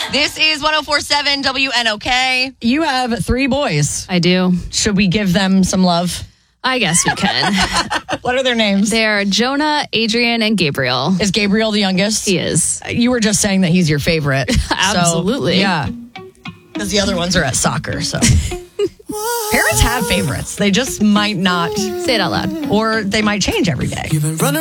This is 104.7 WNOK. You have 3 boys. I do. Should we give them some love? I guess we can. What are their names? They're Jonah, Adrian, and Gabriel. Is Gabriel the youngest? He is. You were just saying that he's your favorite. Absolutely. So, yeah. Because the other ones are at soccer, so. Parents have favorites. They just might not. Say it out loud. Or they might change every day.